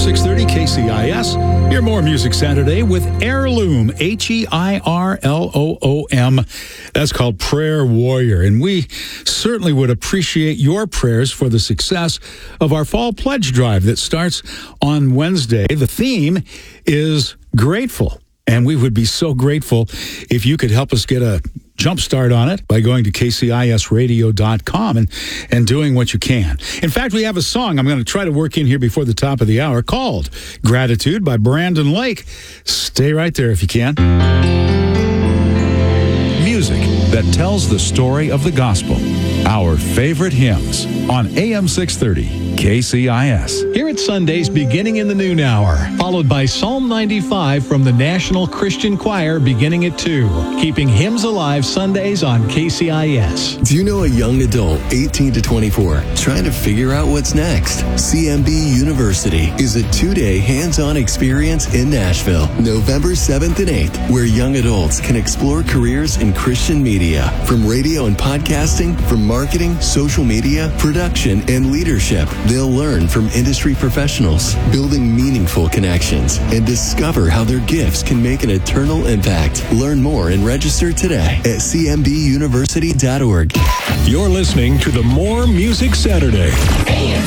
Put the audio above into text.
630 KCIS. Hear more Music Saturday with Heirloom, Heirloom. That's called Prayer Warrior. And we certainly would appreciate your prayers for the success of our Fall Pledge Drive that starts on Wednesday. The theme is grateful. And we would be so grateful if you could help us get a jump start on it by going to kcisradio.com and doing what you can. In fact, we have a song I'm going to try to work in here before the top of the hour called Gratitude by Brandon Lake. Stay right there if you can. Music that tells the story of the gospel. Our favorite hymns on AM 630 KCIS. Here at Sundays beginning in the noon hour, followed by Psalm 95 from the National Christian Choir beginning at 2. Keeping hymns alive Sundays on KCIS. Do you know a young adult, 18 to 24, trying to figure out what's next? CMB University is a 2-day hands-on experience in Nashville, November 7th and 8th, where young adults can explore careers in Christian media, from radio and podcasting, from marketing, social media, production, and leadership. They'll learn from industry professionals, building meaningful connections, and discover how their gifts can make an eternal impact. Learn more and register today at cmbuniversity.org. You're listening to the More Music Saturday.